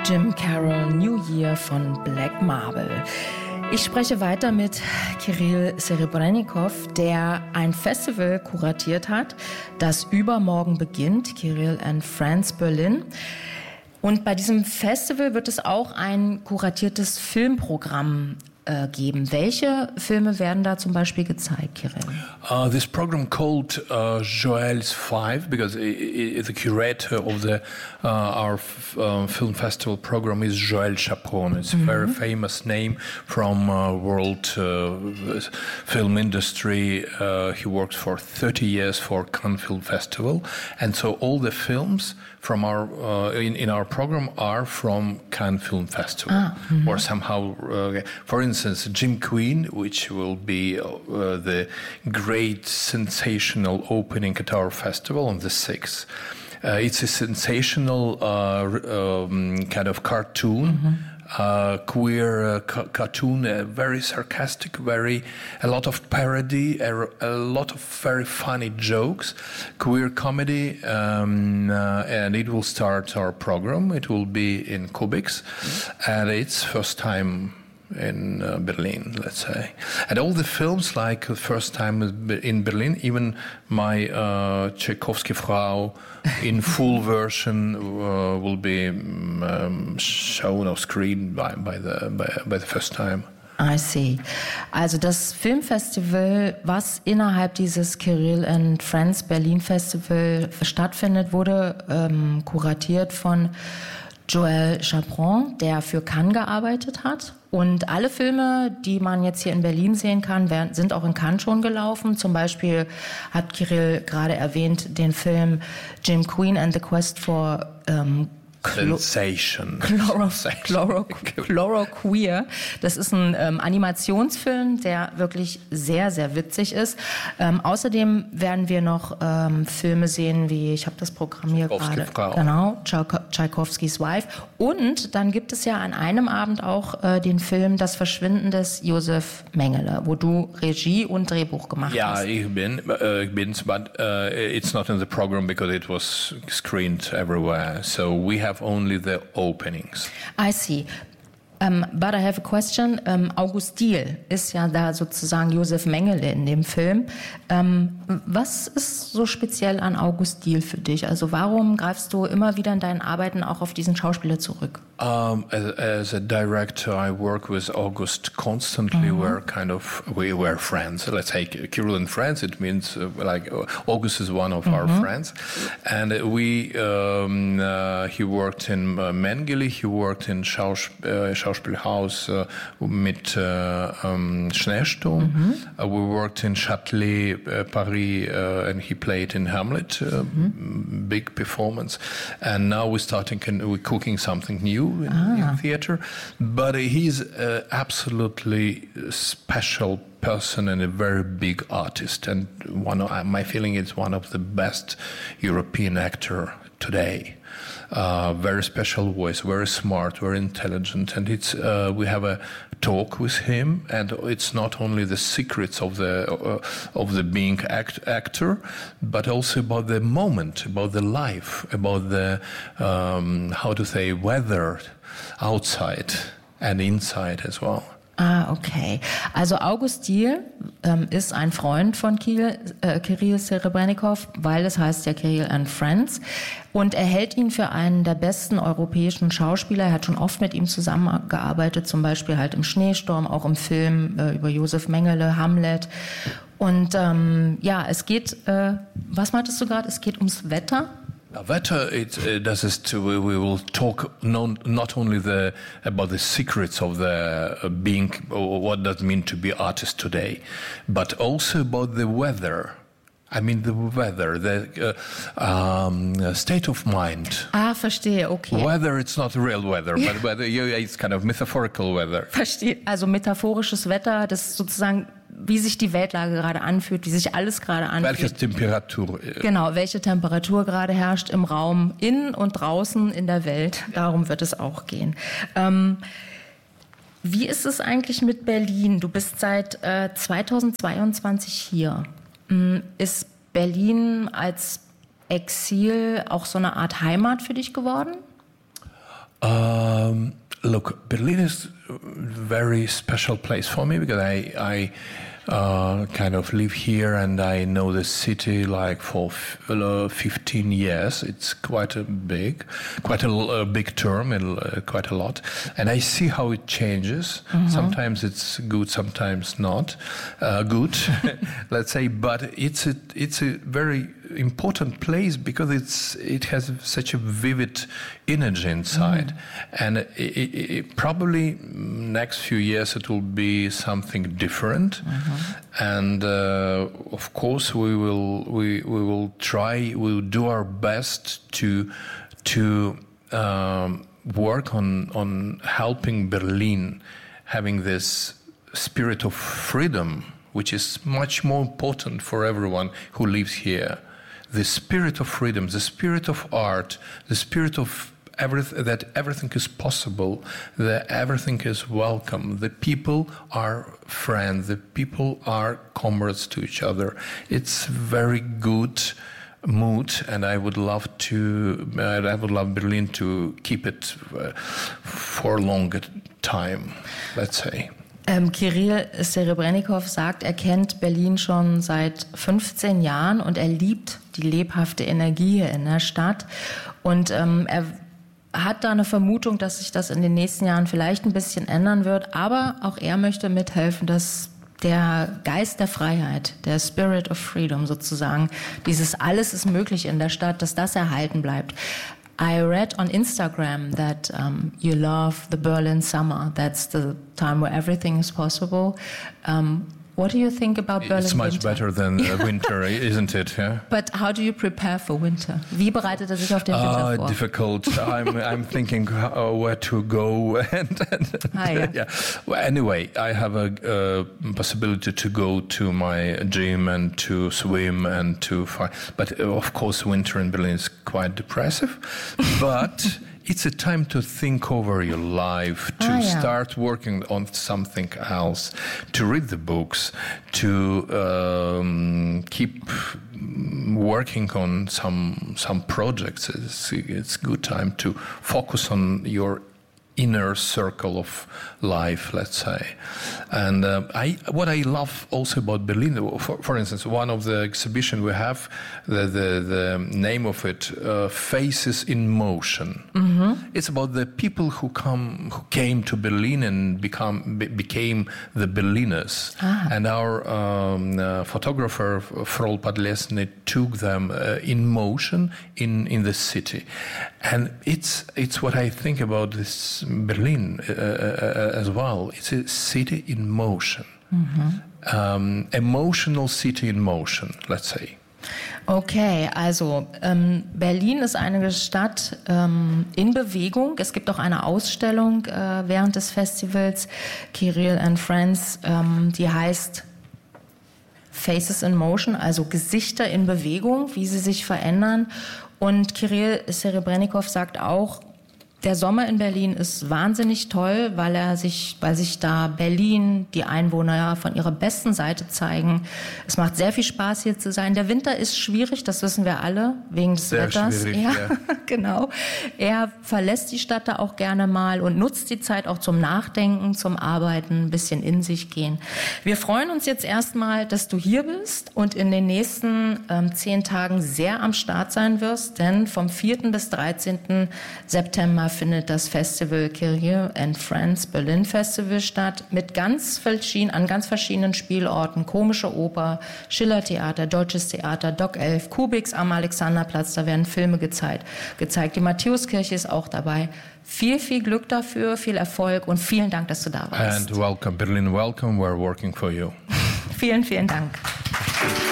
Jim Carroll, New Year von Black Marble. Ich spreche weiter mit Kirill Serebrennikov, der ein Festival kuratiert hat, das übermorgen beginnt, Kirill and Friends Berlin. Und bei diesem Festival wird es auch ein kuratiertes Filmprogramm geben. Welche Filme werden da zum Beispiel gezeigt, Kirill? This program called Joel's Five, because the curator of our film festival program is Joel Chaperon. It's a very famous name from world film industry. He worked for 30 years for Cannes Film Festival, and so all the films from our in our program are from Cannes Film Festival, or somehow, for instance, Jim Queen, which will be the great sensational opening at our festival on the 6th. It's a sensational kind of cartoon. Queer cartoon, very sarcastic, a lot of parody, a lot of very funny jokes, queer comedy, and it will start our program. It will be in Kubix, and it's first time in Berlin, let's say. And all the films, like the first time in Berlin, even my Tchaikovsky Frau in full version will be shown or screened by the first time. I see. Also das Filmfestival, was innerhalb dieses Kirill and Friends Berlin Festival stattfindet, wurde kuratiert von Joel Chaperon, der für Cannes gearbeitet hat. Und alle Filme, die man jetzt hier in Berlin sehen kann, sind auch in Cannes schon gelaufen. Zum Beispiel hat Kirill gerade erwähnt den Film Jim Queen and the Quest for Sensation. Chloroqueer. Das ist ein Animationsfilm, der wirklich sehr, sehr witzig ist. Außerdem werden wir noch Filme sehen, wie, ich habe das Programm hier gerade. Genau, Tchaikovskys Wife. Und dann gibt es ja an einem Abend auch den Film Das Verschwinden des Josef Mengele, wo du Regie und Drehbuch gemacht hast. Ja, ich bin, but it's not in the program because it was screened everywhere. So we have only the openings. I see. But I have a question. August Diehl ist ja da sozusagen Josef Mengele in dem Film. Was ist so speziell an August Diehl für dich? Also warum greifst du immer wieder in deinen Arbeiten auch auf diesen Schauspieler zurück? As a director, I work with August constantly. We were friends. Let's say Kirill and Friends. It means August is one of our friends, and he worked in Mengele. He worked in Schauspielhaus mit Schneesturm. We worked in Châtelet, Paris, and he played in Hamlet. Big performance, and now we're cooking something new in theater, but he's absolutely special person and a very big artist, and my feeling is one of the best European actor today. Very special voice, very smart, very intelligent, and we have a talk with him, and it's not only the secrets of the being actor, but also about the moment, about the life, about the how to say weather outside and inside as well. Okay. Also August Diehl ist ein Freund von Kirill Serebrennikov, weil es heißt ja Kirill and Friends. Und er hält ihn für einen der besten europäischen Schauspieler. Er hat schon oft mit ihm zusammengearbeitet, zum Beispiel halt im Schneesturm, auch im Film über Josef Mengele, Hamlet. Und es geht, was meintest du gerade? Es geht ums Wetter? Wetter, we will talk not only about the secrets of the being, what does it mean to be artist today, but also about the weather. I mean the weather, the state of mind. Verstehe, okay. Weather, it's not real weather, but it's kind of metaphorical weather. Verstehe, also metaphorisches Wetter, das ist sozusagen, wie sich die Weltlage gerade anfühlt, wie sich alles gerade anfühlt. Welche Temperatur? Genau, welche Temperatur gerade herrscht im Raum, innen und draußen in der Welt. Darum wird es auch gehen. Wie ist es eigentlich mit Berlin? Du bist seit 2022 hier. Ist Berlin als Exil auch so eine Art Heimat für dich geworden? Look, Berlin is a very special place for me because I kind of live here and I know the city like for 15 years. It's quite a big term and quite a lot. And I see how it changes. Mm-hmm. Sometimes it's good, sometimes not good, let's say. But it's a very important place because it has such a vivid energy inside, and it probably next few years it will be something different, and of course we will try, we'll do our best to work on helping Berlin having this spirit of freedom, which is much more important for everyone who lives here. The spirit of freedom, the spirit of art, the spirit of that everything is possible, that everything is welcome. The people are friends, the people are comrades to each other. It's very good mood, and I would love Berlin to keep it for a longer time, let's say. Kirill Serebrennikov sagt, er kennt Berlin schon seit 15 Jahren und er liebt die lebhafte Energie hier in der Stadt. Und er hat da eine Vermutung, dass sich das in den nächsten Jahren vielleicht ein bisschen ändern wird. Aber auch er möchte mithelfen, dass der Geist der Freiheit, der Spirit of Freedom sozusagen, dieses alles ist möglich in der Stadt, dass das erhalten bleibt. I read on Instagram that you love the Berlin summer. That's the time where everything is possible. What do you think about Berlin It's much winter? better than winter, isn't it? Yeah? But how do you prepare for winter? Wie bereitet er sich auf den Winter vor? Difficult. I'm thinking where to go. Yeah. Well, anyway, I have a possibility to go to my gym and to swim and to fight. But of course, winter in Berlin is quite depressive. But it's a time to think over your life, to start working on something else, to read the books, to keep working on some projects. It's a good time to focus on your inner circle of life, let's say. And what I love also about Berlin, for instance, one of the exhibition we have, the name of it, Faces in Motion. Mm-hmm. It's about the people who came to Berlin and became the Berliners. And our photographer Frol Podlesny took them in motion in the city. And it's what I think about this Berlin as well. It's a city in motion. Mm-hmm. Emotional city in motion, let's say. Okay, also Berlin ist eine Stadt in Bewegung. Es gibt auch eine Ausstellung während des Festivals, Kirill and Friends, die heißt Faces in Motion, also Gesichter in Bewegung, wie sie sich verändern. Und Kirill Serebrennikov sagt auch, der Sommer in Berlin ist wahnsinnig toll, weil sich da Berlin, die Einwohner von ihrer besten Seite zeigen. Es macht sehr viel Spaß, hier zu sein. Der Winter ist schwierig, das wissen wir alle, wegen des Wetters. Ja, genau. Er verlässt die Stadt da auch gerne mal und nutzt die Zeit auch zum Nachdenken, zum Arbeiten, ein bisschen in sich gehen. Wir freuen uns jetzt erstmal, dass du hier bist und in den nächsten 10 Tagen sehr am Start sein wirst, denn vom 4. bis 13. September findet das Festival Kirill and Friends Berlin Festival statt mit an ganz verschiedenen Spielorten, Komische Oper, Schillertheater, Deutsches Theater, Doc 11, Kubix am Alexanderplatz, da werden Filme gezeigt. Die Matthäuskirche ist auch dabei. Viel, viel Glück dafür, viel Erfolg und vielen Dank, dass du da warst. And welcome, Berlin, welcome, we're working for you. Vielen, vielen Dank.